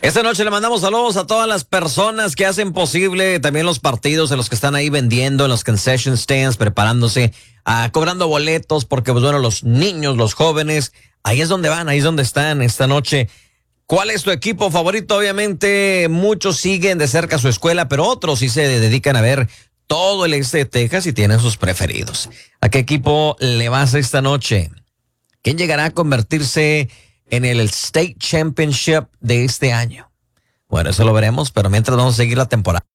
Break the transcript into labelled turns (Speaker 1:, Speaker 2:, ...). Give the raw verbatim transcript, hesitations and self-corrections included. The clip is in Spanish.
Speaker 1: Esta noche le mandamos saludos a todas las personas que hacen posible también los partidos, en los que están ahí vendiendo, en los concession stands, preparándose, uh, cobrando boletos, porque pues bueno, los niños, los jóvenes, ahí es donde van, ahí es donde están esta noche. ¿Cuál es tu equipo favorito? Obviamente muchos siguen de cerca su escuela, pero otros sí se dedican a ver todo el este de Texas y tienen sus preferidos. ¿A qué equipo le vas esta noche? ¿Quién llegará a convertirse en el State Championship de este año? Bueno, eso lo veremos, pero mientras vamos a seguir la temporada.